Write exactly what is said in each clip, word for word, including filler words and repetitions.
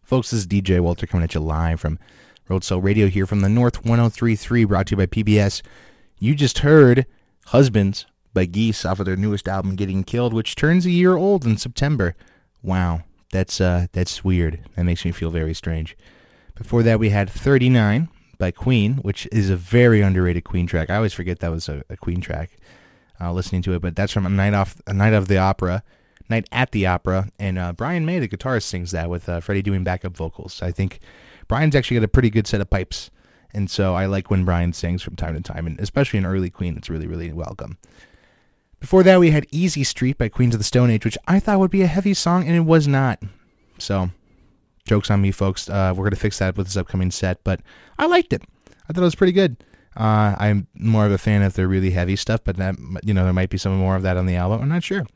Folks, this is D J Walter coming at you live from Road Cell Radio here from the North one oh three point three, brought to you by P B S. You just heard Husbands by Geese off of their newest album, Getting Killed, which turns a year old in September. Wow, that's uh, that's weird. That makes me feel very strange. Before that, we had thirty-nine by Queen, which is a very underrated Queen track. I always forget that was a, a Queen track uh, listening to it, but that's from a night off, a night of the opera. Night at the Opera, and uh, Brian May, the guitarist, sings that with uh, Freddie doing backup vocals. I think Brian's actually got a pretty good set of pipes, and so I like when Brian sings from time to time, and especially in early Queen, it's really, really welcome. Before that, we had Easy Street by Queens of the Stone Age, which I thought would be a heavy song, and it was not. So, joke's on me, folks. Uh, we're going to fix that with this upcoming set, but I liked it. I thought it was pretty good. Uh, I'm more of a fan of the really heavy stuff, but that, you know, there might be some more of that on the album. I'm not sure.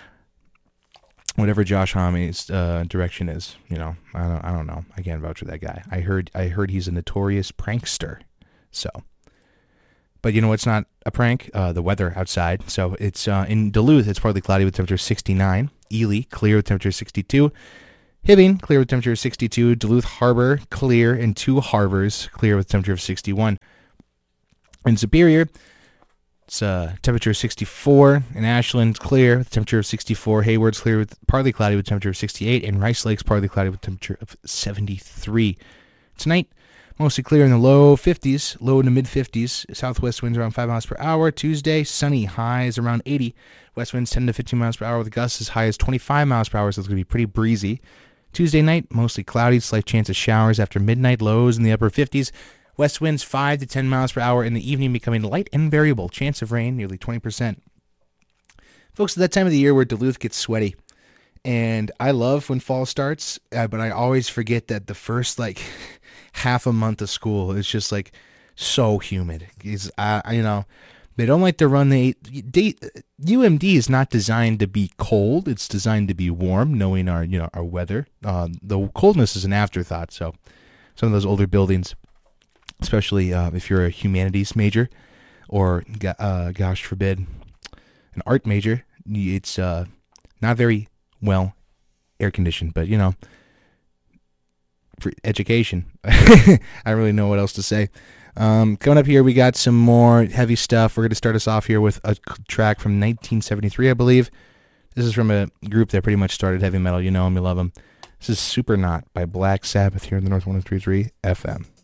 Whatever Josh Homme's uh, direction is, you know, I don't, I don't know. I can't vouch for that guy. I heard, I heard he's a notorious prankster. So, but you know what's not a prank? Uh, the weather outside. So it's uh, in Duluth, it's partly cloudy with temperature sixty-nine. Ely, clear with temperature sixty-two. Hibbing, clear with temperature sixty-two. Duluth Harbor, clear, and Two Harbors, clear with temperature of sixty-one. In Superior, it's uh, temperature sixty-four. In Ashland, clear with temperature of sixty-four. Hayward's clear with partly cloudy with temperature of sixty-eight. And Rice Lake's partly cloudy with temperature of seventy-three. Tonight, mostly clear in the low fifties, low to mid fifties. Southwest winds around five miles per hour. Tuesday, sunny, highs around eighty. West winds ten to fifteen miles per hour with gusts as high as twenty-five miles per hour, so it's going to be pretty breezy. Tuesday night, mostly cloudy, slight chance of showers after midnight, lows in the upper fifties. West winds five to ten miles per hour in the evening, becoming light and variable. Chance of rain, nearly twenty percent. Folks, at that time of the year where Duluth gets sweaty, and I love when fall starts, uh, but I always forget that the first, like, half a month of school is just, like, so humid. It's, uh, you know, they don't like to run the... They, U M D is not designed to be cold. It's designed to be warm, knowing our, you know, our weather. Uh, the coldness is an afterthought, so some of those older buildings... especially uh, if you're a humanities major or, uh, gosh forbid, an art major, it's uh, not very well air-conditioned. But, you know, for education, I don't really know what else to say. Um, coming up here, we got some more heavy stuff. We're going to start us off here with a track from nineteen seventy-three, I believe. This is from a group that pretty much started heavy metal. You know them, you love them. This is Supernaut by Black Sabbath here in the North one oh three point three F M.